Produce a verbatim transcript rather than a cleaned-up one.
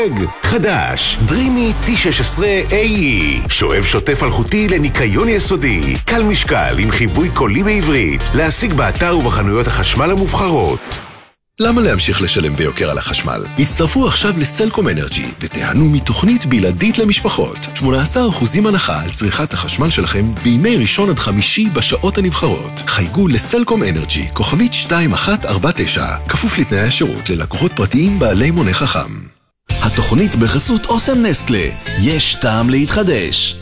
חדש, דרימי טי שש עשרה איי אי, שואב שוטף אלחוטי לניקיון יסודי, קל משקל עם חיווי קולי בעברית, להשיג באתר ובחנויות החשמל המובחרות. למה להמשיך לשלם ביוקר על החשמל? הצטרפו עכשיו לסלקום אנרג'י ותיהנו מתוכנית בלעדית למשפחות. שמונה עשר אחוזים הנחה על צריכת החשמל שלכם בימי ראשון עד חמישי בשעות הנבחרות. חייגו לסלקום אנרג'י, כוכבית שתיים אחת ארבע תשע, כפוף לתנאי השירות ללקוחות פרטיים בעלי מונה חכם. התוכנית בחסות אוסם נסטלה, יש טעם להתחדש.